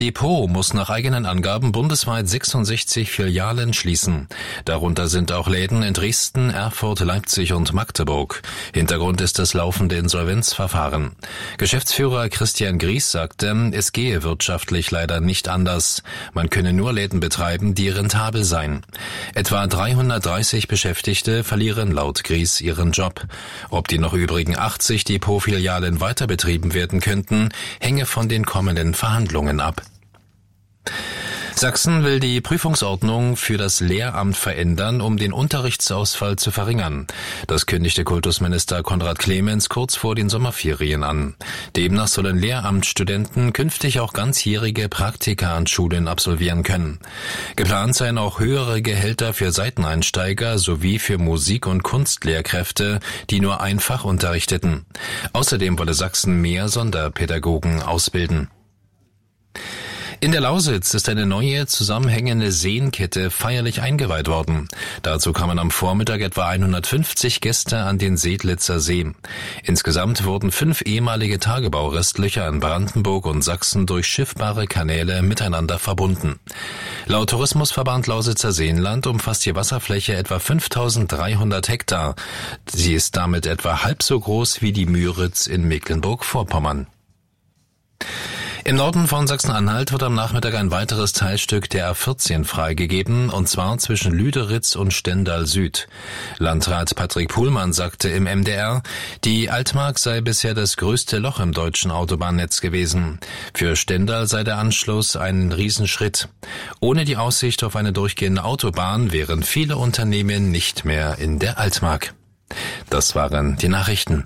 Depot muss nach eigenen Angaben bundesweit 66 Filialen schließen. Darunter sind auch Läden in Dresden, Erfurt, Leipzig und Magdeburg. Hintergrund ist das laufende Insolvenzverfahren. Geschäftsführer Christian Gries sagte, es gehe wirtschaftlich leider nicht anders. Man könne nur Läden betreiben, die rentabel seien. Etwa 330 Beschäftigte verlieren laut Gries ihren Job. Ob die noch übrigen 80 Depot-Filialen weiter betrieben werden könnten, hänge von den kommenden Verhandlungen ab. Sachsen will die Prüfungsordnung für das Lehramt verändern, um den Unterrichtsausfall zu verringern. Das kündigte Kultusminister Konrad Clemens kurz vor den Sommerferien an. Demnach sollen Lehramtsstudenten künftig auch ganzjährige Praktika an Schulen absolvieren können. Geplant seien auch höhere Gehälter für Seiteneinsteiger sowie für Musik- und Kunstlehrkräfte, die nur ein Fach unterrichteten. Außerdem wolle Sachsen mehr Sonderpädagogen ausbilden. In der Lausitz ist eine neue zusammenhängende Seenkette feierlich eingeweiht worden. Dazu kamen am Vormittag etwa 150 Gäste an den Seedlitzer See. Insgesamt wurden 5 ehemalige Tagebaurestlöcher in Brandenburg und Sachsen durch schiffbare Kanäle miteinander verbunden. Laut Tourismusverband Lausitzer Seenland umfasst die Wasserfläche etwa 5.300 Hektar. Sie ist damit etwa halb so groß wie die Müritz in Mecklenburg-Vorpommern. Im Norden von Sachsen-Anhalt wird am Nachmittag ein weiteres Teilstück der A14 freigegeben, und zwar zwischen Lüderitz und Stendal Süd. Landrat Patrick Puhlmann sagte im MDR, die Altmark sei bisher das größte Loch im deutschen Autobahnnetz gewesen. Für Stendal sei der Anschluss ein Riesenschritt. Ohne die Aussicht auf eine durchgehende Autobahn wären viele Unternehmen nicht mehr in der Altmark. Das waren die Nachrichten.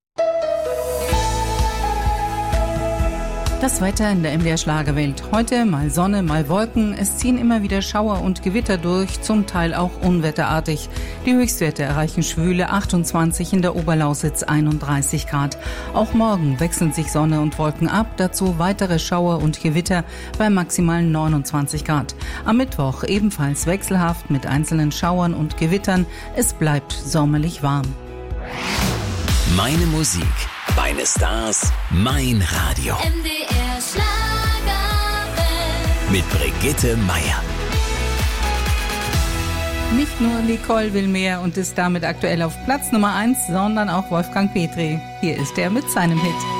Das Wetter in der MDR Schlagerwelt. Heute mal Sonne, mal Wolken. Es ziehen immer wieder Schauer und Gewitter durch, zum Teil auch unwetterartig. Die Höchstwerte erreichen schwüle 28, in der Oberlausitz 31 Grad. Auch morgen wechseln sich Sonne und Wolken ab, dazu weitere Schauer und Gewitter bei maximalen 29 Grad. Am Mittwoch ebenfalls wechselhaft mit einzelnen Schauern und Gewittern. Es bleibt sommerlich warm. Meine Musik, meine Stars, mein Radio. MDR Schlagerwelt. Mit Brigitte Meier. Nicht nur Nicole will mehr und ist damit aktuell auf Platz Nummer 1, sondern auch Wolfgang Petri. Hier ist er mit seinem Hit.